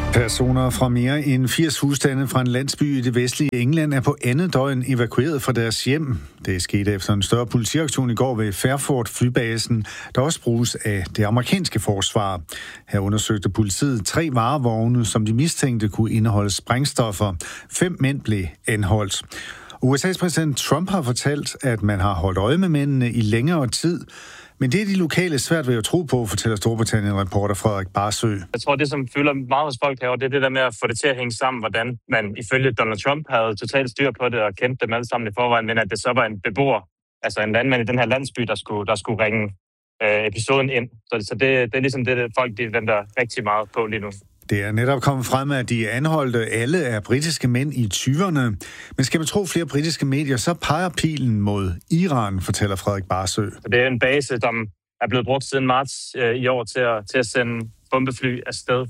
Personer fra mere end 80 husstande fra en landsby i det vestlige England er på andet døgn evakueret fra deres hjem. Det skete efter en større politiaktion i går ved Fairford flybasen, der også bruges af det amerikanske forsvar. Her undersøgte politiet 3 varevogne, som de mistænkte kunne indeholde sprængstoffer. 5 mænd blev anholdt. USA's præsident Trump har fortalt, at man har holdt øje med mændene i længere tid. Men det er de lokale svært ved at tro på, fortæller Storbritannien-reporter Frederik Barsø. Jeg tror, det som fylder meget hos folk herovre, det er det der med at få det til at hænge sammen, hvordan man ifølge Donald Trump havde totalt styr på det og kendte dem alle sammen i forvejen, men at det så var en beboer, altså en landmand i den her landsby, der skulle ringe episoden ind. Så det er ligesom det, folk de venter rigtig meget på lige nu. Det er netop kommet frem, at de anholdte alle er britiske mænd i 20'erne. Men skal man tro flere britiske medier, så peger pilen mod Iran, fortæller Frederik Barsø. Det er en base, som er blevet brugt siden marts i år til at sende bombefly afsted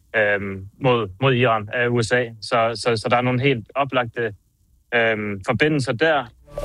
mod Iran af USA. Så der er nogle helt oplagte forbindelser der.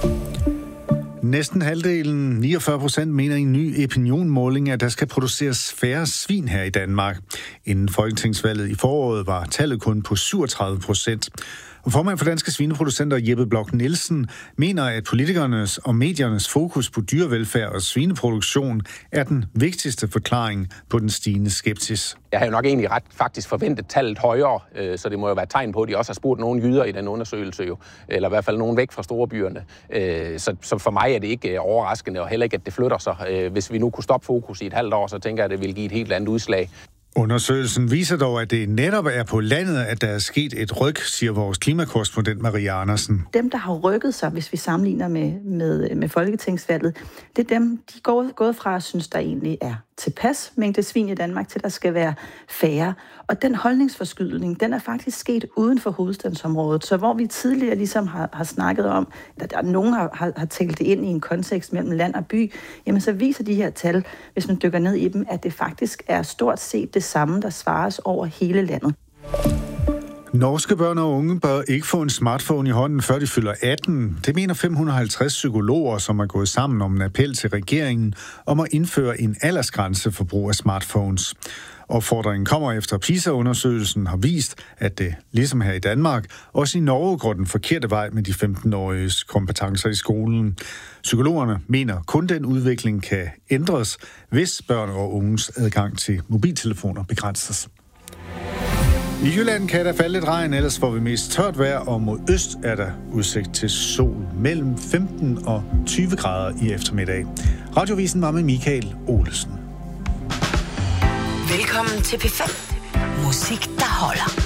Næsten halvdelen, 49%, mener i en ny opinionmåling, at der skal produceres færre svin her i Danmark. Inden folketingsvalget i foråret var tallet kun på 37%. Og formand for Danske Svineproducenter Jeppe Bloch Nielsen mener, at politikernes og mediernes fokus på dyrevelfærd og svineproduktion er den vigtigste forklaring på den stigende skepsis. Jeg har jo nok egentlig faktisk forventet tallet højere, så det må jo være et tegn på, at de også har spurgt nogle jyder i den undersøgelse, eller i hvert fald nogen væk fra storbyerne. Så for mig er det ikke overraskende, og heller ikke, at det flytter sig. Hvis vi nu kunne stoppe fokus i et halvt år, så tænker jeg, at det vil give et helt andet udslag. Undersøgelsen viser dog, at det netop er på landet, at der er sket et ryk, siger vores klimakorrespondent Marie Andersen. Dem, der har rykket sig, hvis vi sammenligner med folketingsvalget, det er dem, de er gået fra at synes, der egentlig er tilpas mængde svin i Danmark, til der skal være færre. Og den holdningsforskydning, den er faktisk sket uden for hovedstadsområdet. Så hvor vi tidligere ligesom har snakket om, at nogen har talt det ind i en kontekst mellem land og by, jamen så viser de her tal, hvis man dykker ned i dem, at det faktisk er stort set det samme, der svares over hele landet. Norske børn og unge bør ikke få en smartphone i hånden, før de fylder 18. Det mener 550 psykologer, som er gået sammen om en appel til regeringen om at indføre en aldersgrænse for brug af smartphones. Opfordringen kommer efter PISA-undersøgelsen har vist, at det, ligesom her i Danmark, også i Norge går den forkerte vej med de 15-åriges kompetencer i skolen. Psykologerne mener, kun den udvikling kan ændres, hvis børn og unges adgang til mobiltelefoner begrænses. I Jylland kan der falde lidt regn, ellers får vi mest tørt vejr, og mod øst er der udsigt til sol mellem 15 og 20 grader i eftermiddag. Radiovisen var med Michael Olesen. Velkommen til P5. Musik, der holder.